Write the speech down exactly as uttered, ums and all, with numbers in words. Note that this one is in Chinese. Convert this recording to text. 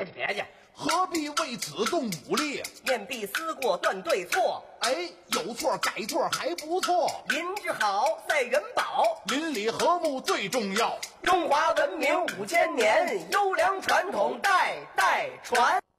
别介别介， 何必为此动武力？ 面壁思过断对错， 哎，有错改错还不错。 邻居好赛人保， 邻里和睦最重要。 中华文明五千年，优良传统代代传。